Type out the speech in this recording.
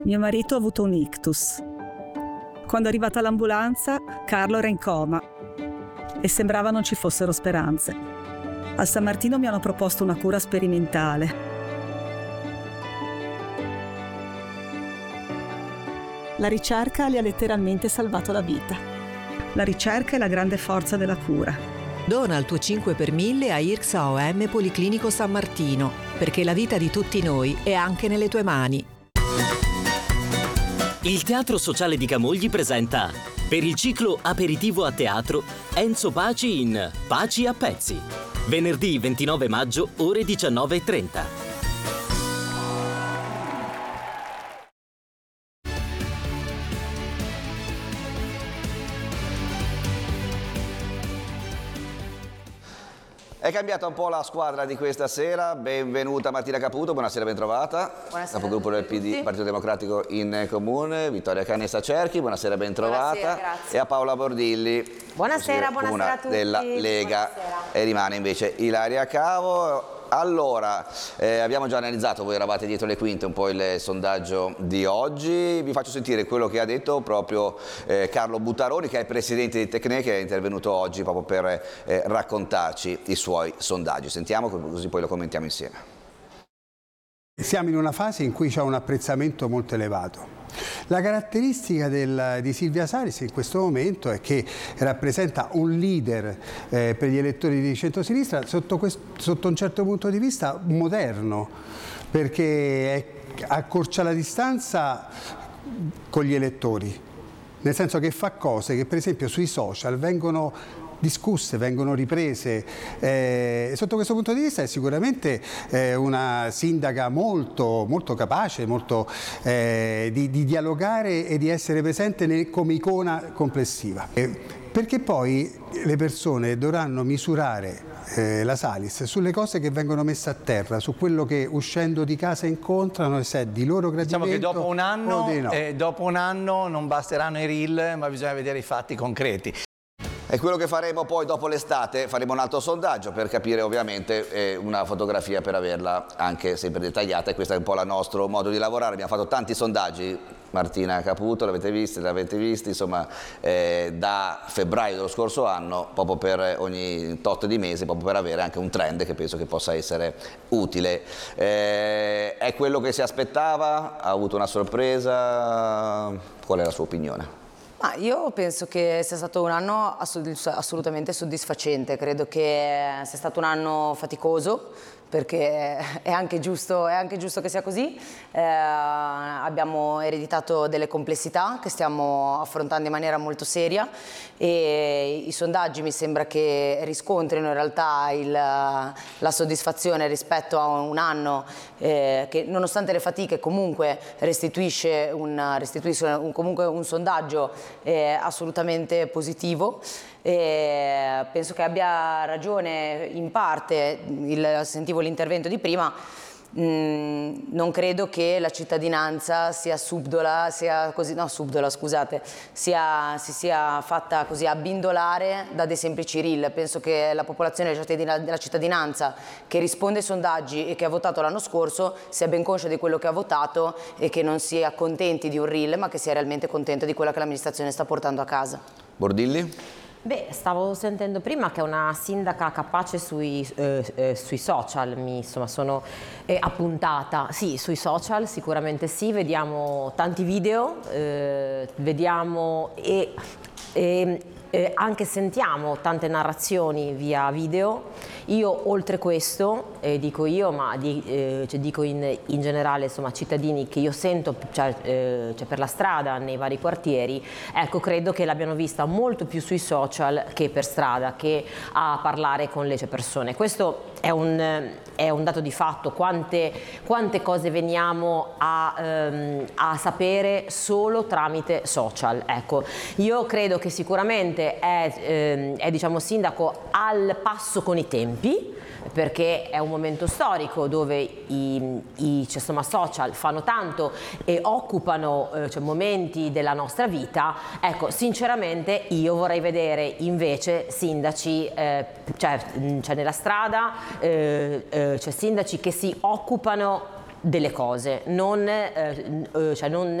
Mio marito ha avuto un ictus. Quando è arrivata l'ambulanza, Carlo era in coma e sembrava non ci fossero speranze. Al San Martino mi hanno proposto una cura sperimentale. La ricerca gli ha letteralmente salvato la vita. La ricerca è la grande forza della cura. Dona il tuo 5 per 1000 a IRCSA OM Policlinico San Martino, perché la vita di tutti noi è anche nelle tue mani. Il Teatro Sociale di Camogli presenta, per il ciclo Aperitivo a teatro, Enzo Paci in Paci a pezzi. Venerdì 29 maggio, ore 19:30. È cambiata un po' la squadra di questa sera. Benvenuta Martina Caputo, buonasera, ben trovata. Buonasera. Capogruppo del PD, Partito Democratico in Comune. Vittoria Canessa Cerchi, buonasera, ben trovata. Buonasera, grazie. E a Paola Bordilli. Buonasera, buonasera a tutti. Della Lega. Buonasera. E rimane invece Ilaria Cavo. Allora, abbiamo già analizzato, voi eravate dietro le quinte, un po' il sondaggio di oggi. Vi faccio sentire quello che ha detto proprio Carlo Buttaroni, che è il presidente di Tecne, che è intervenuto oggi proprio per raccontarci i suoi sondaggi. Sentiamo, così poi lo commentiamo insieme. Siamo in una fase in cui c'è un apprezzamento molto elevato. La caratteristica di Silvia Salis in questo momento è che rappresenta un leader per gli elettori di centrosinistra sotto un certo punto di vista moderno, perché accorcia la distanza con gli elettori, nel senso che fa cose che per esempio sui social vengono discusse, vengono riprese. Sotto questo punto di vista è sicuramente una sindaca molto, molto capace, molto, di dialogare e di essere presente come icona complessiva. Perché poi le persone dovranno misurare la Salis sulle cose che vengono messe a terra, su quello che uscendo di casa incontrano, e se è di loro gradimento. Diciamo che dopo un anno non basteranno i reel, ma bisogna vedere i fatti concreti. E quello che faremo poi dopo l'estate, faremo un altro sondaggio per capire ovviamente una fotografia, per averla anche sempre dettagliata, e questo è un po' il nostro modo di lavorare. Abbiamo fatto tanti sondaggi, Martina Caputo, l'avete visti, insomma, da febbraio dello scorso anno, proprio per ogni tot di mesi, proprio per avere anche un trend che penso che possa essere utile. È quello che si aspettava? Ha avuto una sorpresa? Qual è la sua opinione? Io penso che sia stato un anno assolutamente soddisfacente, credo che sia stato un anno faticoso, perché è anche giusto che sia così. Abbiamo ereditato delle complessità che stiamo affrontando in maniera molto seria, e i sondaggi mi sembra che riscontrino in realtà la soddisfazione rispetto a un anno che, nonostante le fatiche, comunque restituisce comunque un sondaggio assolutamente positivo. Penso che abbia ragione in parte, sentivo l'intervento di prima, non credo che la cittadinanza sia si sia fatta così abbindolare da dei semplici reel. Penso che la popolazione della cittadinanza che risponde ai sondaggi e che ha votato l'anno scorso sia ben conscia di quello che ha votato, e che non sia contenti di un reel, ma che sia realmente contenta di quella che l'amministrazione sta portando a casa. Bordilli? Beh, stavo sentendo prima che è una sindaca capace sui social, insomma sono appuntata. Sì, sui social sicuramente sì, vediamo tanti video, vediamo e anche sentiamo tante narrazioni via video. Io oltre questo, dico io, ma dico in generale, insomma, cittadini che io sento per la strada, nei vari quartieri, ecco, credo che l'abbiano vista molto più sui social che per strada, che a parlare con le persone. Questo è un dato di fatto. Quante cose veniamo a sapere solo tramite social. Ecco, io credo che sicuramente è diciamo sindaco al passo con i tempi, perché è un momento storico dove i social fanno tanto e occupano momenti della nostra vita. Ecco, sinceramente io vorrei vedere invece sindaci nella strada, sindaci che si occupano delle cose, non